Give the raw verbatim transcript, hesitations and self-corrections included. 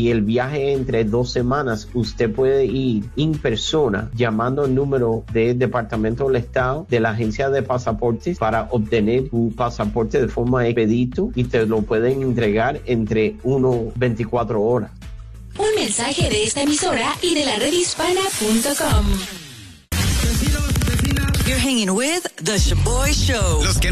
si el viaje es entre dos semanas, usted puede ir en persona llamando el número del Departamento del Estado de la Agencia de Pasaportes para obtener tu pasaporte de forma expedito y te lo pueden entregar entre uno a veinticuatro horas. Un mensaje de esta emisora y de la red hispana punto com. You're hanging with The Shaboy Show. Los que